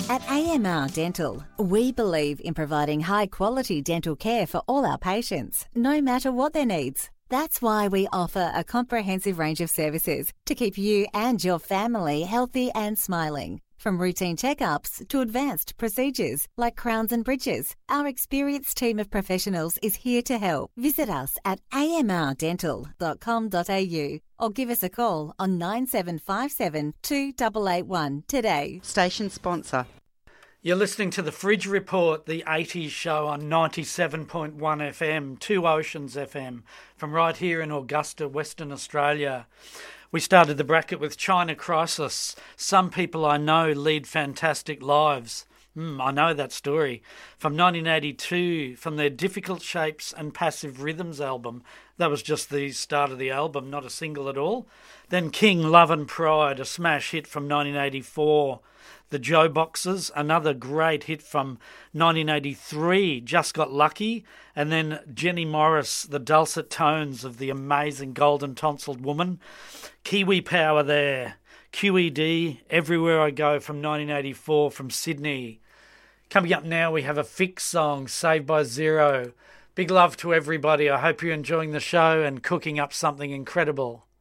At AMR Dental, we believe in providing high-quality dental care for all our patients, no matter what their needs. That's why we offer a comprehensive range of services to keep you and your family healthy and smiling. From routine checkups to advanced procedures like crowns and bridges, our experienced team of professionals is here to help. Visit us at amrdental.com.au or give us a call on 9757 2881 today. Station sponsor. You're listening to the Fridge Report, the 80s show on 97.1 FM, Two Oceans FM, from right here in Augusta, Western Australia. We started the bracket with China Crisis. Some people I know lead fantastic lives. I know that story. From 1982, from their Difficult Shapes and Passive Rhythms album. That was just the start of the album, not a single at all. Then King, Love and Pride, a smash hit from 1984. The Joe Boxers, another great hit from 1983, Just Got Lucky. And then Jenny Morris, the dulcet tones of the amazing Golden Tonsiled Woman. Kiwi Power there. QED, Everywhere I Go from 1984 from Sydney. Coming up now, we have a Fix song, Saved by Zero. Big love to everybody. I hope you're enjoying the show and cooking up something incredible.